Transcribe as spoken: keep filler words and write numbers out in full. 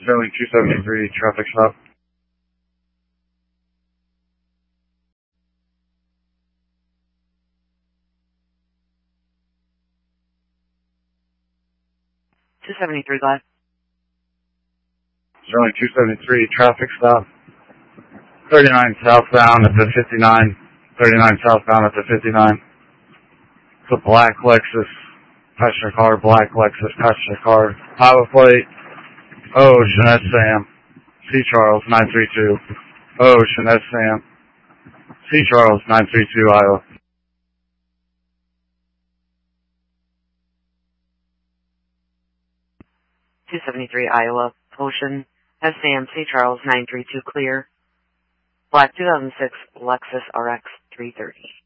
Sterling two seventy-three, traffic stop. two seventy-three, go ahead. Sterling two seventy-three, traffic stop. thirty-nine southbound at the fifty-nine. thirty-nine southbound at the fifty-nine. It's a black Lexus passenger car, black Lexus passenger car. Iowa plate. Oh, Jeanette Sam. C. Charles nine three two. Oh, Jeanette Sam. C. Charles nine three two, Iowa. two seventy-three, Iowa. Ocean. S. Sam, C. Charles nine three two, clear. Black two thousand six Lexus R X three thirty.